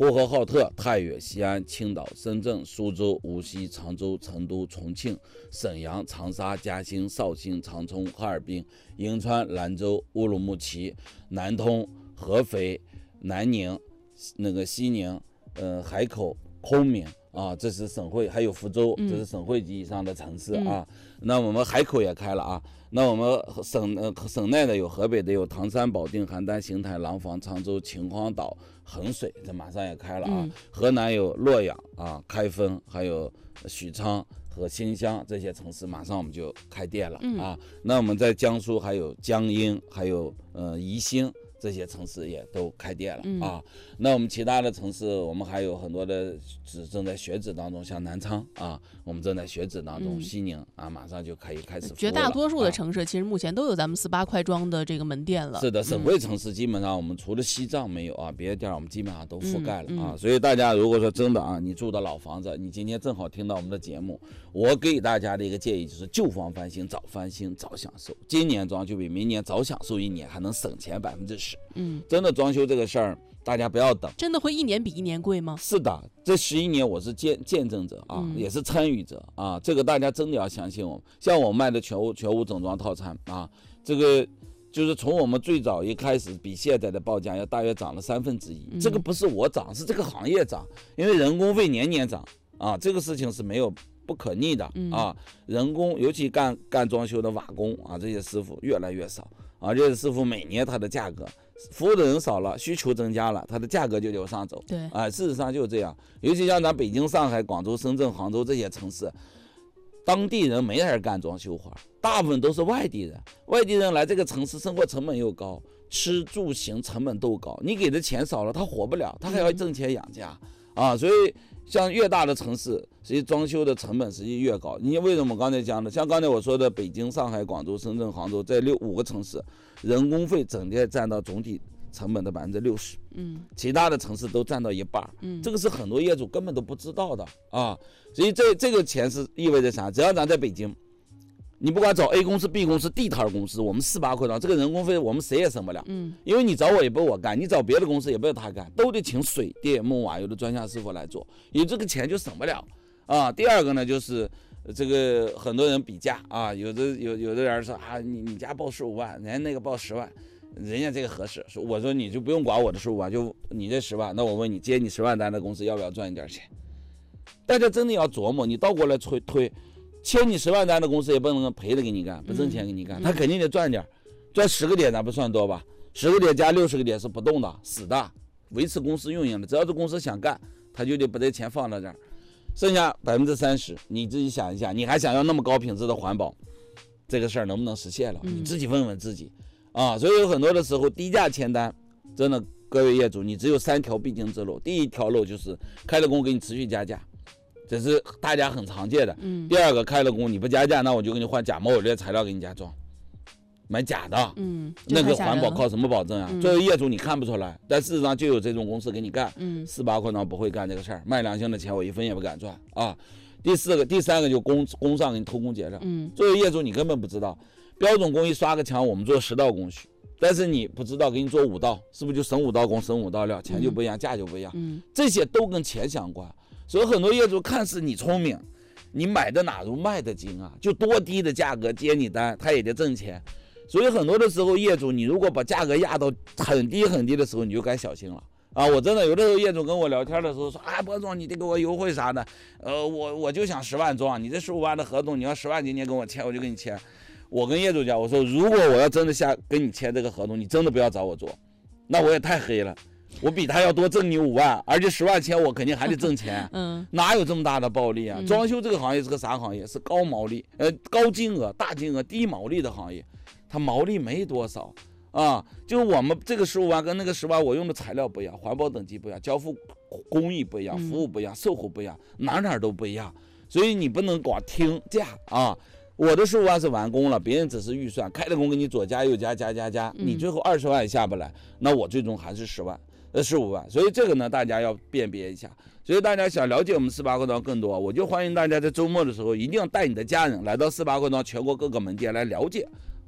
呼和浩特、太原、西安、青岛、深圳、苏州、无锡、常州、成都、重庆、沈阳、长沙、嘉兴、绍兴、长春、哈尔滨、银川、兰州、乌鲁木齐、南通、合肥、南宁、西宁、海口、昆明啊，这是省会，还有福州，这是省会级以上的城市啊。那我们海口也开了啊。那我们省内的有河北的有唐山、保定、邯郸、邢台、廊坊、常州、秦皇岛、衡水，这马上也开了啊。河南有洛阳啊、开封，还有许昌和新乡这些城市，马上我们就开店了啊。那我们在江苏还有江阴，还有宜兴。这些城市也都开店了啊。那我们其他的城市，我们还有很多的正在选址当中，像南昌啊，我们正在选址当中，西宁啊，马上就可以开始服务了。 绝大多数的城市其实目前都有咱们48快装的这个门店了。 是的，省会城市基本上我们除了西藏没有啊，别的地儿我们基本上都覆盖了啊。所以大家如果说真的啊，你住的老房子，你今天正好听到我们的节目，我给大家的一个建议就是旧房翻新，早翻新早享受。今年装修比明年早享受1年，还能省钱10%。真的装修这个事儿，大家不要等。 真的会一年比一年贵吗？ 是的，这11年我是见证者啊，也是参与者啊。这个大家真的要相信我们。像我卖的全屋整装套餐啊，这个就是从我们最早一开始比现在的报价要大约涨了1/3。这个不是我涨，是这个行业涨，因为人工费年年涨啊，这个事情是不可逆的啊。人工尤其干装修的瓦工啊，这些师傅越来越少啊，这些师傅每年他的价格。服务的人少了，需求增加了，它的价格就往上走。 对事实上就是这样。尤其像咱北京、上海、广州、深圳、杭州这些城市，当地人没人干装修活，大部分都是外地人。外地人来这个城市，生活成本又高，吃住行成本都高，你给的钱少了，他活不了，他还要挣钱养家啊。所以像越大的城市，实际装修的成本实际越高。你为什么刚才讲的？像刚才我说的，北京、上海、广州、深圳、杭州这5个城市。人工费整体占到总体成本的60%，其他的城市都占到1半，这个是很多业主根本都不知道的啊。所以这个钱是意味着啥？只要咱在北京，你不管找 A 公司、B 公司、地摊公司，我们48块钱，这个人工费我们谁也省不了，因为你找我也不是我干，你找别的公司也不是他干，都得请水电木瓦油的专项师傅来做，因为这个钱就省不了啊。第二个呢，就是这个很多人比价啊，有的人说啊，你家报15万，人家那个报10万，人家这个合适。我说你就不用管我的15万，就你这10万，那我问你，接你10万单的公司要不要赚一点钱？大家真的要琢磨，你倒过来推，签你10万单的公司也不能赔的给你干，不挣钱给你干，他肯定得赚点，赚10个点咱不算多吧？10个点加60个点是不动的，死的，维持公司运营的，只要是公司想干，他就得把这钱放到这儿。剩下30%，你自己想一下，你还想要那么高品质的环保，这个事儿能不能实现了？你自己问问自己啊！所以有很多的时候，低价签单，真的，各位业主，你只有3条必经之路。第一条路就是开了工给你持续加价，这是大家很常见的。第二个，开了工你不加价，那我就给你换假冒伪劣材料给你加装。买假的，那个环保靠什么保证啊？作为业主你看不出来，但事实上就有这种公司给你干，48块钱不会干这个事儿，卖良心的钱我1分也不敢赚啊。第三个就工上给你偷工减料，作为业主你根本不知道，标准工艺刷个墙我们做10道工序，但是你不知道给你做5道，是不是就省5道工省5道料，钱就不一样，价就不一样，这些都跟钱相关。所以很多业主看似你聪明，你买的哪如卖的精啊，就多低的价格接你单，他也得挣钱。所以很多的时候，业主你如果把价格压到很低很低的时候，你就该小心了啊！我真的有的时候业主跟我聊天的时候说，啊，博总你得给我优惠啥的，我就想10万装，你这15万的合同，你要10万今天跟我签，我就跟你签。我跟业主讲，我说如果我要真的跟你签这个合同，你真的不要找我做，那我也太黑了。我比他要多挣你5万，而且10万钱我肯定还得挣钱，哪有这么大的暴利啊？装修这个行业是个啥行业？是高毛利，高金额、大金额、低毛利的行业。它毛利没多少啊，就是我们这个15万跟那个10万，我用的材料不一样，环保等级不一样，交付工艺不一样，服务不一样，售后不一样，哪都不一样，所以你不能光听价啊。我的15万是完工了，别人只是预算，开了工给你左加右加，你最后20万也下不来，那我最终还是15万，所以这个呢，大家要辨别一下。所以大家想了解我们48块装更多，我就欢迎大家在周末的时候一定要带你的家人来到48块装全国各个门店来了解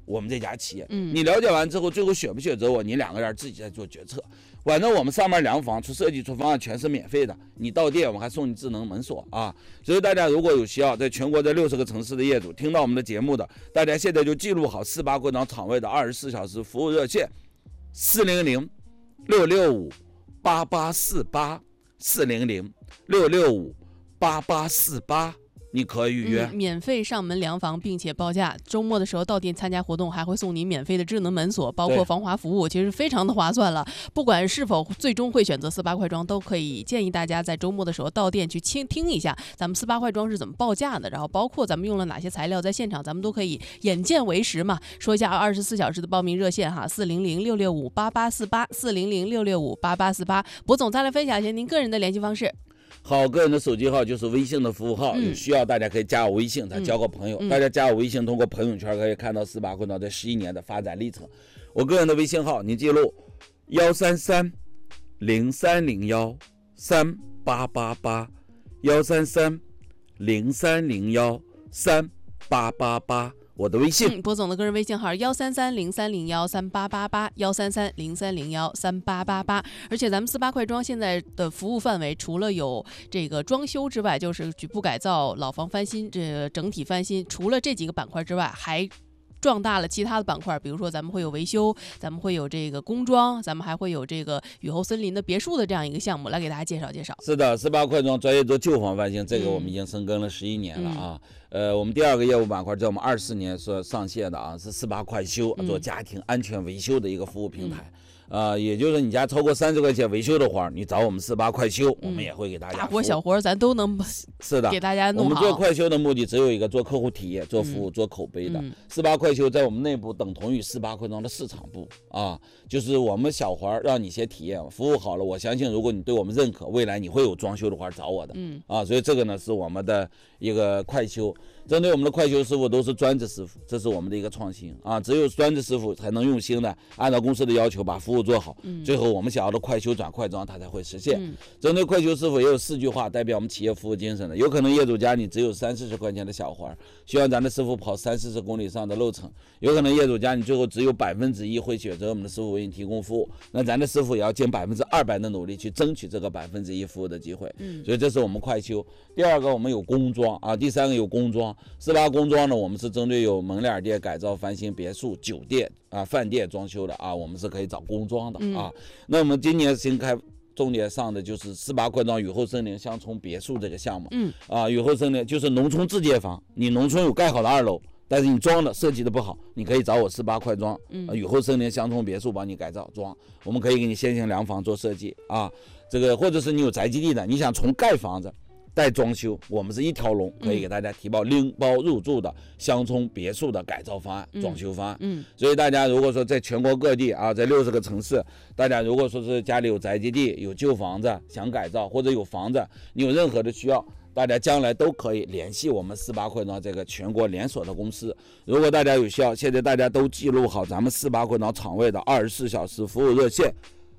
我们这家企业。你了解完之后，最后选不选择我，你2个人自己在做决策。反正我们上面量房、出设计、出方案全是免费的，你到店我们还送你智能门锁啊。所以大家如果有需要，在全国这60个城市的业主听到我们的节目的，大家现在就记录好48会场场位的24小时服务热线400-665-8848，400-665-8848，你可以预约， 免费上门量房并且报价。周末的时候到店参加活动，还会送你免费的智能门锁，包括防滑服务，其实非常的划算了。不管是否最终会选择48块庄，都可以建议大家在周末的时候到店去听一下咱们48块庄是怎么报价的，然后包括咱们用了哪些材料，在现场咱们都可以眼见为实嘛。说一下24小时的报名热线哈，400-665-8848，400-665-8848。博总再来分享一下您个人的联系方式。 好，个人的手机号就是微信的服务号，有需要大家可以加我微信，再交个朋友。大家加我微信，通过朋友圈可以看到48会场这11年的发展历程。我个人的微信号，您记录133-0301-38881，133-0301-3888，我的微信。 博总的个人微信号133-0301-3888，133-0301-3888。而且咱们48块庄现在的服务范围，除了有这个装修之外，就是局部改造、老房翻新、这个整体翻新，除了这几个板块之外，还壮大了其他的板块，比如说咱们会有维修，咱们会有这个工装，咱们还会有这个雨后森林的别墅的这样一个项目，来给大家介绍介绍。 是的，48块庄专业做旧房翻新，这个我们已经深耕了11年了啊。我们第2个业务板块在我们24年所上线的啊，是48快修，做家庭安全维修的一个服务平台。也就是你家超过30块钱维修的活，你找我们48快修，我们也会给大家大活小活咱都能是的给大家弄好。 我们做快修的目的只有一个，做客户体验、做服务、做口碑的。48快修在我们内部等同于48块庄的市场部啊，就是我们小活让你先体验，服务好了，我相信如果你对我们认可，未来你会有装修的活找我的。所以这个呢是我们的一个快修。针对我们的快修师傅都是专职师傅，这是我们的一个创新啊！只有专职师傅才能用心的按照公司的要求把服务做好，最后我们想要的快修转快装它才会实现。针对快修师傅也有4句话代表我们企业服务精神的，有可能业主家里只有30-40块钱的小活，需要咱的师傅跑30-40公里上的路程，有可能业主家里最后只有1%会选择我们的师傅为你提供服务，那咱的师傅也要尽200%的努力去争取这个1%服务的机会。所以这是我们快修。第2个我们有工装啊，第3个有工装。48工装呢，我们是针对有门脸店改造翻新、别墅、酒店啊、饭店装修的啊，我们是可以找工装的啊。那我们今年新开重点上的就是48块庄雨后森林乡村别墅这个项目。雨后森林就是农村自建房，你农村有盖好的2楼，但是你装的设计的不好，你可以找我48块庄雨后森林乡村别墅帮你改造装，我们可以给你先行量房做设计啊。这个或者是你有宅基地的，你想从盖房子带装修，我们是一条龙，可以给大家提报拎包入住的乡村别墅的改造方案、装修方案。所以大家如果说在全国各地啊，在60个城市，大家如果说是家里有宅基地、有旧房子想改造，或者有房子，你有任何的需要，大家将来都可以联系我们48块庄这个全国连锁的公司。如果大家有需要，现在大家都记录好咱们48块庄场位的24小时服务热线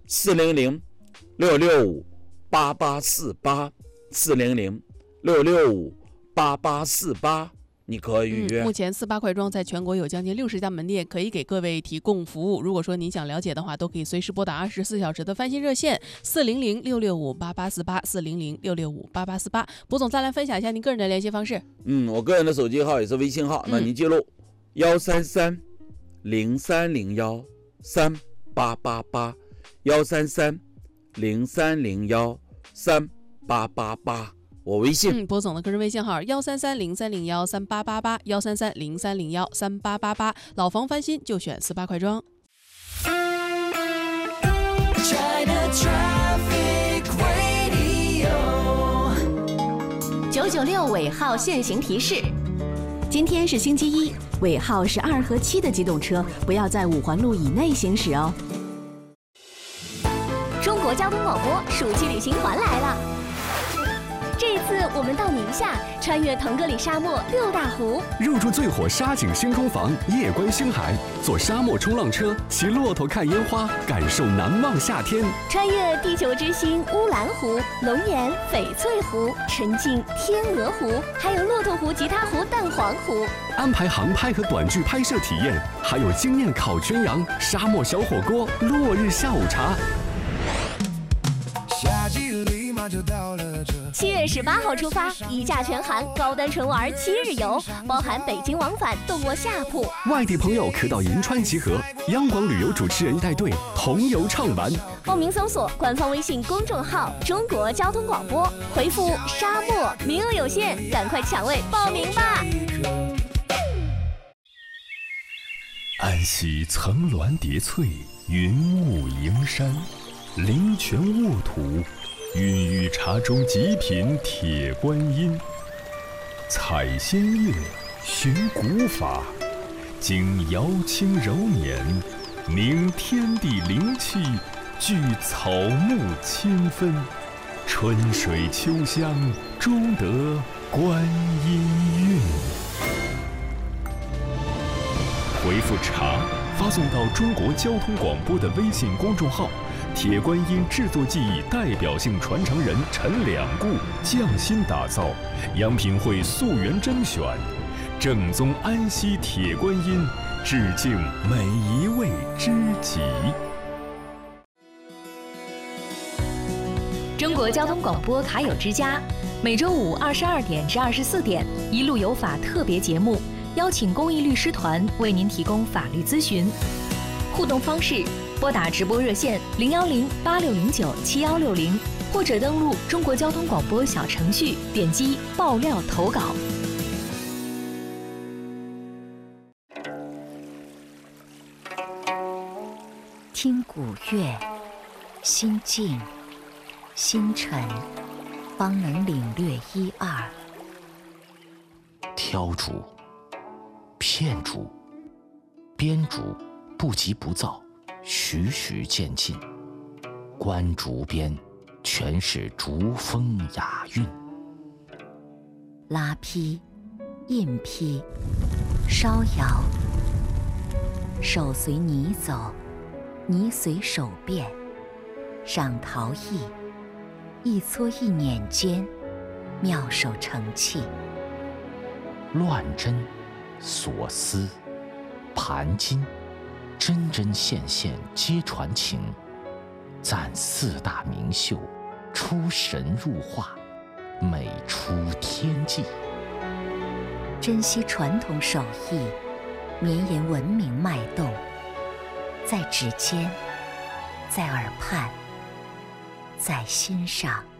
400-665-8848，400-665-8848，你可以预约。 目前48块庄在全国有将近60家门店，可以给各位提供服务。如果说您想了解的话，都可以随时拨打24小时的翻新热线400-665-8848，400-665-8848。博总再来分享一下您个人的联系方式。 我个人的手机号也是微信号，那您记录133-0301-3888，133-0301-3888，我微信。 博总的个人微信号133-0301-3888，133-0301-3888。老房翻新就选48块庄。 996尾号限行提示：今天是星期一，尾号是2和7的机动车不要在5环路以内行驶哦。中国交通广播暑期旅行团来了。 这次我们到宁夏，穿越腾格里沙漠6大湖， 入住最火沙景星空房，夜观星海，坐沙漠冲浪车，骑骆驼看烟花，感受难忘夏天。 穿越地球之星乌兰湖、龙岩、翡翠湖、沉浸天鹅湖，还有骆驼湖、吉他湖、蛋黄湖。 安排航拍和短剧拍摄体验，还有惊艳烤全羊、沙漠小火锅、落日下午茶。 7月18号出发，1价全含，高端纯玩7日游，包含北京往返，动卧下铺。 外地朋友可到银川集合，央广旅游主持人带队同游畅玩。 报名搜索官方微信公众号“中国交通广播”，回复“沙漠”，名额有限，赶快抢位报名吧！ 安溪层峦叠翠，云雾迎山，灵泉沃土，孕育茶中极品铁观音。采仙乐，寻古法，经瑶清柔捻，凝天地灵气，聚草木清芬，春水秋香，终得观音韵。回复茶，发送到中国交通广播的微信公众号，铁观音制作技艺代表性传承人陈两固匠心打造，央品会溯源甄选，正宗安溪铁观音，致敬每一位知己。 中国交通广播卡友之家，每周五22点至24点，一路有法特别节目，邀请公益律师团为您提供法律咨询。互动方式：拨打直播热线010-8609-7160，或者登录中国交通广播小程序，点击爆料投稿。 听古乐，心静心沉，方能领略一二。 挑竹、片竹、编竹，不急不躁，徐徐渐进。观竹边，全是竹风雅韵。 拉坯、印坯、烧窑，手随泥走，泥随手变，赏陶艺，一撮一捻间，妙手成器。 乱针、锁丝、盘金，针针线线皆传情。赞4大名秀，出神入化，美出天际。 珍惜传统手艺，绵延文明脉动，在指尖，在耳畔，在心上。